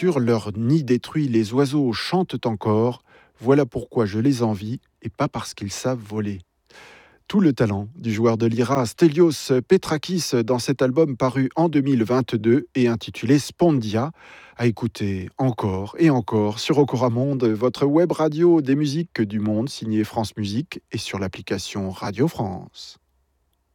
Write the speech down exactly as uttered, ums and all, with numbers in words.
sur leur nid détruit, les oiseaux chantent encore. Voilà pourquoi je les envie, et pas parce qu'ils savent voler. Tout le talent du joueur de Lyra, Stelios Petrakis, dans cet album paru en deux mille vingt-deux et intitulé Spondia, à écouter encore et encore sur Okora Monde, votre web radio des musiques du monde, signée France Musique, et sur l'application Radio France.